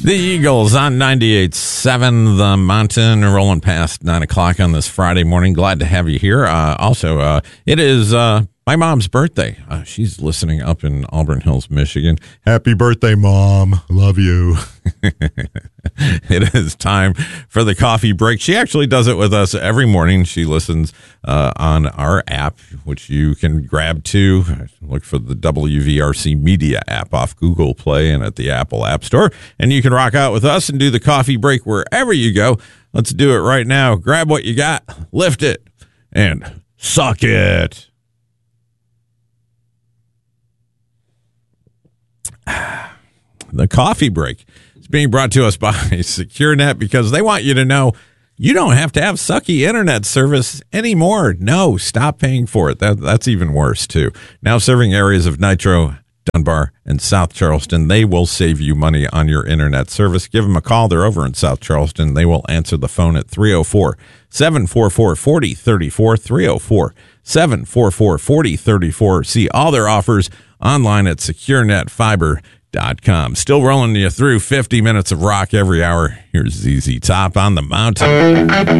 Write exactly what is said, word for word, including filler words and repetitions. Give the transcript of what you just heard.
The Eagles on ninety-eight point seven The Mountain, rolling past nine o'clock on this Friday morning. Glad to have you here. Uh, also, uh, it is uh, my mom's birthday. Uh, she's listening up in Auburn Hills, Michigan. Happy birthday, Mom. Love you. It is time for the coffee break. She actually does it with us every morning. She listens uh, on our app, which you can grab too. Look for the W V R C Media app off Google Play and at the Apple App Store. And you can rock out with us and do the coffee break wherever you go. Let's do it right now. Grab what you got, lift it, and suck it. The coffee break is being brought to us by SecureNet because they want you to know you don't have to have sucky internet service anymore. No, stop paying for it. That, that's even worse, too. Now serving areas of Nitro, Dunbar, and South Charleston, they will save you money on your internet service. Give them a call. They're over in South Charleston. They will answer the phone at three oh four, seven four four, four oh three four, three oh four, seven four four, four oh three four. See all their offers online at secure net fiber dot com. Still rolling you through fifty minutes of rock every hour. Here's Z Z Top on the Mountain.